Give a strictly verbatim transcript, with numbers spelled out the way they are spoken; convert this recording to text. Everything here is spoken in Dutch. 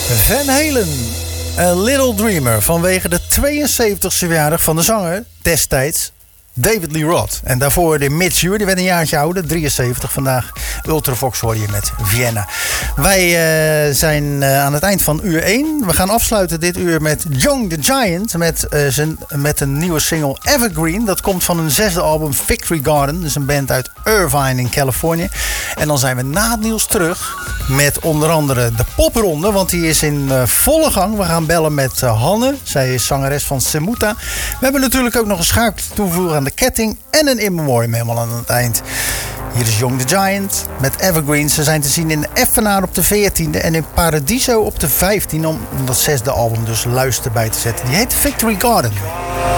Van Halen, A Little Dreamer, vanwege de tweeënzeventigste verjaardag van de zanger destijds David Lee Roth. En daarvoor de Mitch Ure, die werd een jaartje ouder, drieënzeventig vandaag. Ultravox hoor je met Vienna. Wij uh, zijn uh, aan het eind van uur één. We gaan afsluiten dit uur met Young the Giant. Met, uh, zijn, met een nieuwe single Evergreen. Dat komt van hun zesde album Victory Garden. Dat is een band uit Irvine in Californië. En dan zijn we na het nieuws terug met onder andere de popronde. Want die is in uh, volle gang. We gaan bellen met uh, Hanne. Zij is zangeres van Semuta. We hebben natuurlijk ook nog een schakel toevoegen aan de ketting. En een in memoriam helemaal aan het eind. Hier is Young the Giant met Evergreen. Ze zijn te zien in Effenaar op de veertiende en in Paradiso op de vijftiende. Om dat zesde album dus luister bij te zetten. Die heet Victory Garden.